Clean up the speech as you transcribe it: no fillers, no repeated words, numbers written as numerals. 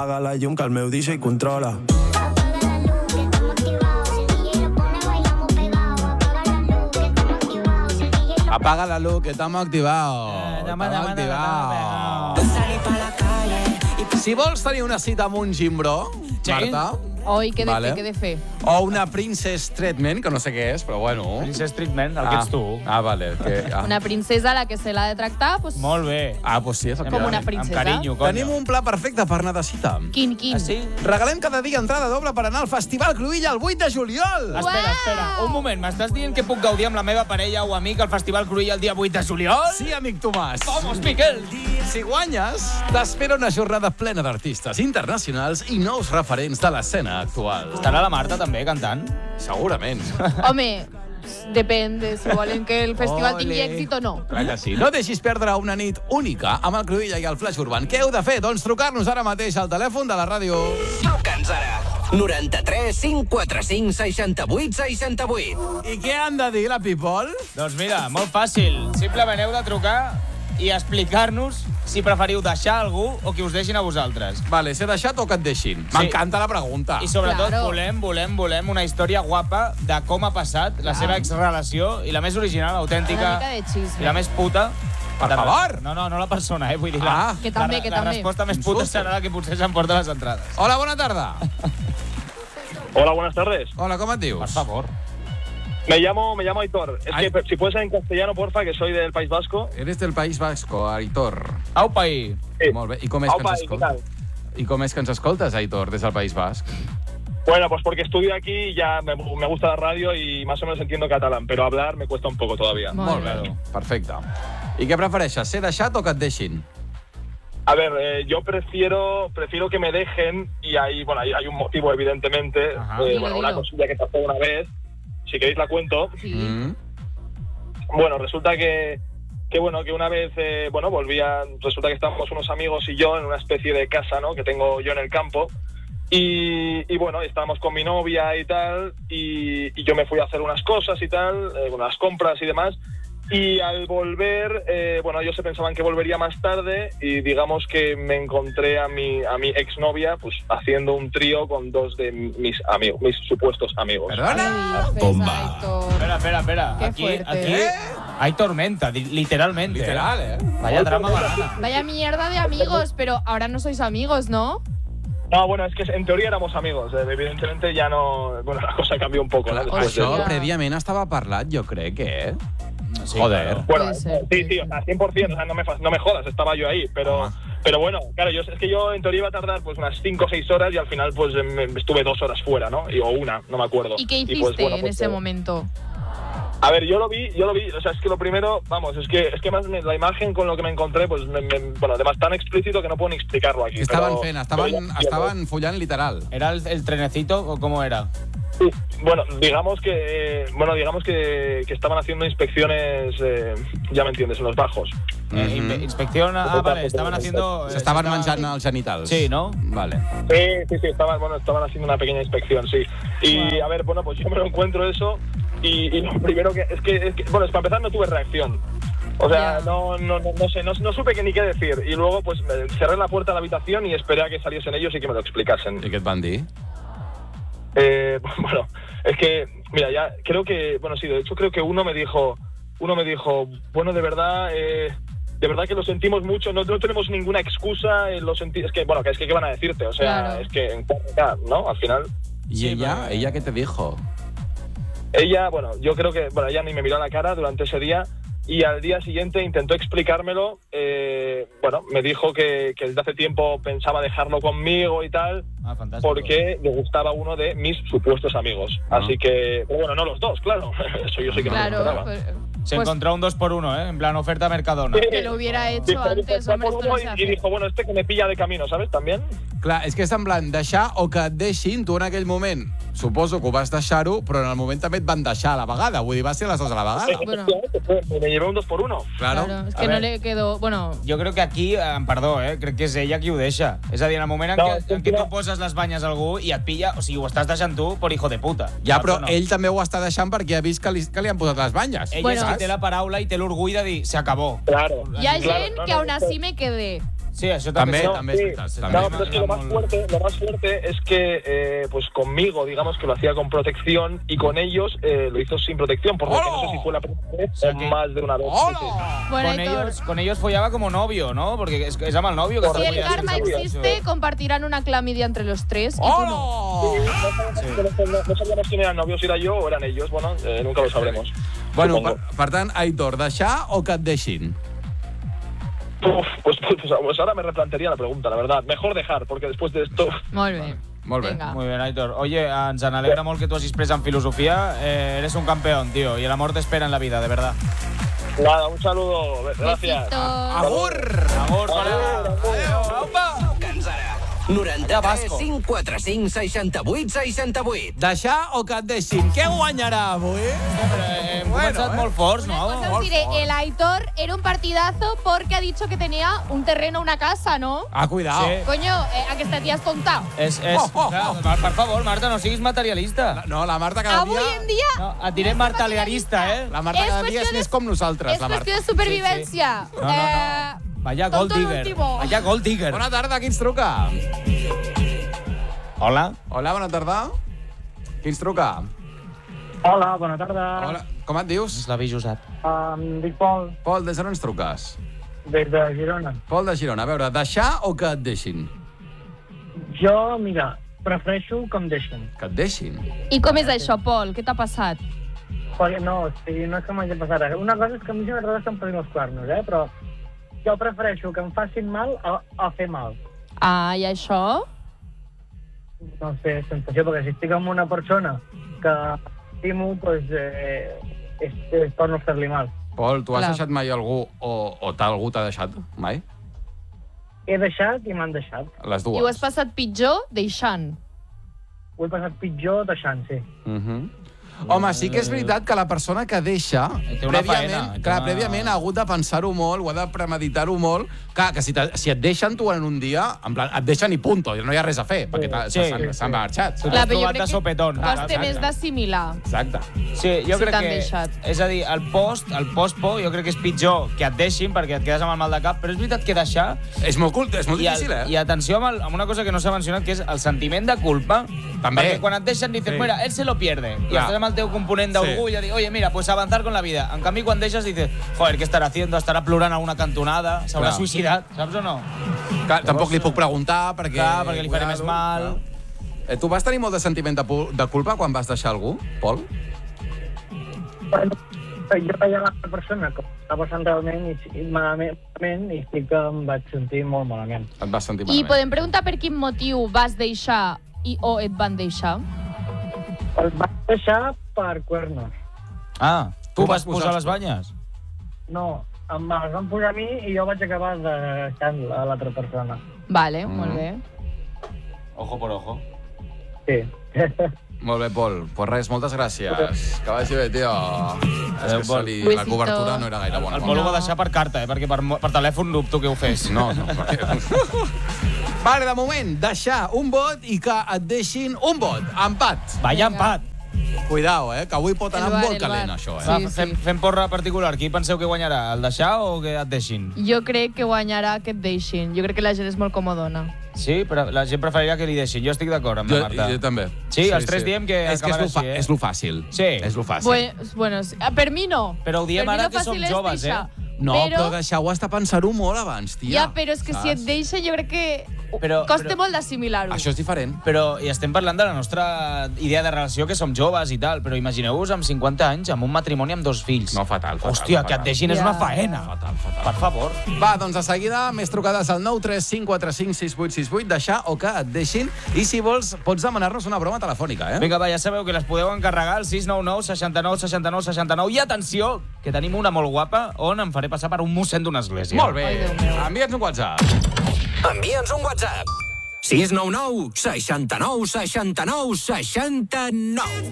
Apaga la llum que el meu DJ controla. Apaga la luz, que estamos activados. Si vols tenir una cita amb un gimbró, Marta... Oi, què he de fer? O una Princess Treatment, que no sé què és, però bueno... Princess Treatment, el que ets tu. Vale. Una princesa a la que se l'ha de tractar, doncs... Molt bé. Pues sí, efectivament. Com una princesa. Amb carinyo, conya. Tenim un pla perfecte per anar de cita. Quin? Ah, sí? Regalem cada dia entrada doble per anar al Festival Cruïlla el 8 de juliol. Espera. Un moment, m'estàs dient que puc gaudir amb la meva parella o amic al Festival Cruïlla el dia 8 de juliol? Sí, amic Tomàs. Vamos, Miquel! Si guanyes, t'espera una jornada plena d'artistes internacionals i nous referents de l'escena actual. Estarà la Marta també cantant? Segurament. Home, depèn de si volen que el festival tingui èxit o no. Clar que sí. No deixis perdre una nit única amb el Cruïlla i el Flash Urban. Què heu de fer? Doncs trucar-nos ara mateix al telèfon de la ràdio. Truca'ns ara. 93 545 68 68. I què han de dir, la people? Doncs mira, molt fàcil. Simplement heu de trucar i explicar-nos si preferiu deixar algú o que us deixin a vosaltres. Vale, ser deixat o que et deixin? Sí. M'encanta la pregunta. I sobretot Claro. volem una història guapa de com ha passat la seva exrelació i la més original, autèntica Una mica de xisme. i la més puta. Per favor. No la persona, vull dir. Que també. La resposta més puta serà la que potser s'emporta les entrades. Hola, bona tarda. Hola, buenas tardes. Hola, com et dius? Per favor. Me llamo Aitor. Es que si puedes en castellano, porfa, que soy del País Vasco. Eres del País Vasco, Aitor. Aupa ahí. Sí. Molt bé. I com és que ens escoltes? I com és que ens escoltes, Aitor, des del País Basc? Bueno, pues porque estudio aquí y ya me gusta la radio y más o menos entiendo catalán, pero hablar me cuesta un poco todavía. Molt bé. Perfecte. I què prefereixes, ser deixat o que et deixin? A ver, yo prefiero que me dejen y hay un motivo, evidentemente. Dilo. Una cosilla que pasó una vez, si queréis la cuento. Sí. Bueno, resulta que una vez, resulta que estábamos unos amigos y yo en una especie de casa, ¿no?, que tengo yo en el campo. Y bueno, estábamos con mi novia y tal, y yo me fui a hacer unas cosas y tal, unas compras y demás. Y al volver, ellos se pensaban que volvería más tarde y digamos que me encontré a mi exnovia pues haciendo un trío con dos de mis amigos, mis supuestos amigos. ¿Perdona? Bomba. Espera. Qué Aquí fuerte. hay tormenta, literalmente. Literal, ¿eh? Vaya drama banana. Vaya mierda de amigos, pero ahora no sois amigos, ¿no? No, bueno, es que en teoría éramos amigos. Evidentemente ya no... Bueno, la cosa cambió un poco, ¿no? Después Això de... prèviament estava parlat, jo crec, Sí, Joder. claro. Bueno, Puede ser, sí, o sea, 100%, o sea, no me jodas, estaba yo ahí, pero bueno, claro, es que yo en teoría iba a tardar pues unas 5 o 6 horas y al final pues estuve 2 horas fuera, ¿no? O una, no me acuerdo. ¿Y qué hiciste pues, bueno, en ese momento? A ver, yo lo vi, o sea, es que lo primero, vamos, es que más la imagen con lo que me encontré, pues, bueno, además tan explícito que no puedo ni explicarlo aquí. Què estaven pero- fent? pero ya- Estaven follant literal. ¿Era el trenecito o cómo era? Sí, bueno, digamos que estaban haciendo inspecciones, ya me entiendes, en los bajos. Inspección, vale, estaban haciendo... S'estaven menjant els genitals. Sí, ¿no? Vale. Sí, estaban haciendo una pequeña inspección, sí. Y a ver, bueno, pues yo me lo encuentro eso y lo primero es que para empezar no tuve reacción. O sea, no sé, no supe ni qué decir. Y luego pues cerré la puerta de la habitación y esperé a que saliesen ellos y que me lo explicasen. I què et van dir? Bueno, es que, mira, ya creo que, bueno, sí, de hecho creo que uno me dijo, bueno, de verdad que lo sentimos mucho, no tenemos ninguna excusa, es que, bueno, que ¿qué van a decirte? O sea, Claro. es que, ¿no? Al final... I ella què te dijo? Ella, bueno, yo creo que, ella ni me miró a la cara durante ese día y al día siguiente intentó explicármelo, me dijo que desde hace tiempo pensaba dejarlo conmigo y tal, Fantástico. porque le gustaba uno de mis supuestos amigos. Así que, pero bueno, no los dos, claro, eso yo sí que no me lo Claro, esperaba. Se pues- encontró un 2x1, ¿eh? En plan, oferta Mercadona. Que lo hubiera hecho antes, hombre, esto no se y hace. dijo, bueno, este que me pilla de camino, ¿sabes? También. Clar, és que és en plan deixar o que et deixin, tu en aquell moment suposo que ho vas deixar-ho, però en el moment també et van deixar a la vegada, vull dir, va ser les dues a la vegada. Bueno. Me llevé un 2x1. Claro. Es A que no ver. le quedó... Bueno, Jo crec que aquí, perdó, crec que és ella qui ho deixa. És a dir, en el moment en què tu poses les banyes a algú i et pilla, o sigui, ho estàs deixant tu per hijo de puta. Ja, però no. ell també ho està deixant perquè ha vist que li han posat les banyes. Ell Bueno. és qui té la paraula i té l'orgull de dir, se acabó. Claro. hi ha Claro, gent no, que no, aún así me quedé. Sí, això També, no, també és veritat. Sí, També. no, pero es que lo más fuerte es que, pues conmigo, digamos que lo hacía con protección y con ellos lo hizo sin protección, por lo que no sé si fue la primera vez o más de una vez. Sí, sí. Bueno, Con ellos follaba como novio, ¿no? Porque es amb el novio que si el follava. karma existe, compartirán una clamidia entre los tres. ¡Hola! No sabíamos quién eran novios, si era yo o eran ellos. Bueno, nunca lo sabremos. Bueno, supongo. per tant, Aitor, deixar o que et deixin? Uf, pues ahora me replantearía la pregunta, la verdad. Mejor dejar, porque después de esto... Molt bé. Molt bé. Venga. Muy bien, Aitor. Oye, ens alegra molt que tu hagis pres en filosofía. Eres un campeón, tío, y el amor te espera en la vida, de verdad. Nada, un saludo. Gracias. Besitos. Agur! Agur, colega. Adéu. Apa! Truca'ns ara. 93 545 68 68. Deixar o que et deixin? Què guanyarà avui? Hem començat molt forts, Una cosa no? os diré, el Aitor era un partidazo porque ha dicho que tenía un terreno, una casa, ¿no? Ah, cuidao. Sí. Coño, ¿a que esta tía es tonta? Clar, per favor, Marta, no siguis materialista. No, la Marta cada Avui dia... en dia No, et diré martaliarista, eh? La Marta És cada dia és qüestió de- més com nosaltres, es la Marta. cuestión de supervivencia. Sí, sí. No. Vaya gold tonto el digger. último. Vaya gold digger. Bona tarda, qui ens truca? Hola. Hola, bona tarda. Qui ens truca? Hola, bona tarda. Hola, com et dius? És l'avi Josep. Dic Pol, Pol, des d'on ens truques? des de Girona. Pol de Girona. A veure, deixar o que et deixin? Jo, mira, prefereixo que em deixin. Que et deixin? I com és això, Pol? Què t'ha passat? Perquè no, o sigui, no és que m'hagi passat res. Una cosa és que a mi sí m'agrada que em posin els cuernos, però jo prefereixo que em facin mal a fer mal. Ah, i això? No sé, sensació, perquè si estic amb una persona que estimo, doncs és per no fer-li mal. Pol, tu has Clar. deixat mai algú o algú t'ha deixat mai? He deixat i m'han deixat. Les I ho has dues. passat pitjor deixant. Ho he passat pitjor deixant, sí. Home, sí que és veritat que la persona que deixa, Té una faena, prèviament ha hagut de pensar-ho molt, ho ha de premeditar-ho molt. Clar, que si et deixen tu en un dia, en plan, et deixen i punto, no hi ha res a fer, perquè s'han marxat. Tu saps? t'has però jo trobat crec de que sopetón. costa més d'assimilar. Exacte. Sí, jo Si crec t'han que... deixat. És a dir, el post-por, jo crec que és pitjor que et deixin perquè et quedes amb el mal de cap, però és veritat que deixar... És molt difícil, I atenció amb una cosa que no s'ha mencionat, que és el sentiment de culpa. També. Perquè quan et deixen dices, Sí. mira, él se lo pierde. I Clar. estàs amb el teu component d'orgull de dir, oye, mira, pues avanzar con la vida. En canvi, quan deixes, dices, joder, què estarà haciendo? Estarà plorant a una cantonada? S'haurà Clar. suïcidat? Saps o no? Clar, tampoc li puc preguntar, perquè... Clar, perquè li faré més mal. Clar. Tu vas tenir molt de sentiment de culpa quan vas deixar algú, Pol? Bueno, jo veia l'altra persona que estava passant realment i malament i sí que em vaig sentir molt malament. Et vas sentir I malament. podem preguntar per quin motiu vas deixar o et van deixar? El vaig deixar per cuernos. Ah, tu Tu vas vas posar posar- les banyes? No, em les van posar a mi i jo vaig acabar deixant a l'altra persona. Vale, molt bé. Ojo por ojo. Sí. Molt bé, Pol. Pues res, moltes gràcies. Que vagi bé, tio. És que Pol. la Besito. cobertura no era gaire bona. El Pol ho va deixar per carta, perquè per telèfon dubto que ho fes. No, perquè... Vale, de moment, deixar un vot i que et deixin un vot. Empat. Vaya empat. Cuidao, que avui pot anar El bar, molt el calent, bar. això, Va, Sí. fem porra particular. Qui penseu que guanyarà? El deixar o que et deixin? Jo crec que guanyarà que et deixin. Jo crec que la gent és molt comodona. Sí, però la gent preferirà que li deixin. Jo estic d'acord amb la Marta. Jo també. Sí, els tres diem que és acabarà és lo així, És lo fàcil. Sí. És lo fàcil. Bueno, sí. Per mi no. Però ho diem Per mi ara lo que som fàcil és joves, deixar. No, però deixar-ho hasta pensar-ho molt abans, tia. Ja, però és que si et deixa jo crec que costa molt d'assimilar-ho. Això és diferent. Però i estem parlant de la nostra idea de relació, que som joves i tal, però imagineu-vos amb 50 anys, amb un matrimoni amb 2 fills. No, fatal. Hòstia, que et deixin és una faena. Fatal. Per favor. Va, doncs de seguida, més trucades al 935456868, deixar o que et deixin. I si vols, pots demanar-nos una broma telefònica, Vinga, va, ja sabeu que les podeu encarregar al 699 69 69 69. I atenció, que tenim una molt guapa on em faré passar per un mossèn d'una església. Molt bé. Ai, Déu meu. Envia'ns un WhatsApp. Envia'ns un WhatsApp. 699 69 69 69.